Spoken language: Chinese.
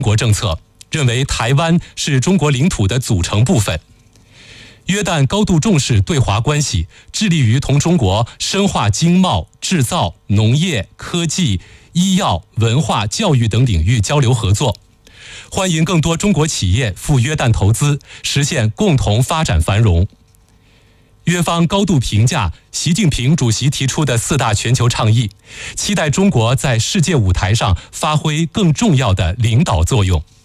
国政策，认为台湾是中国领土的组成部分。约旦高度重视对华关系，致力于同中国深化经贸、制造、农业、科技、医药、文化、教育等领域交流合作，欢迎更多中国企业赴约旦投资，实现共同发展繁荣。约方高度评价习近平主席提出的4大全球倡议，期待中国在世界舞台上发挥更重要的领导作用。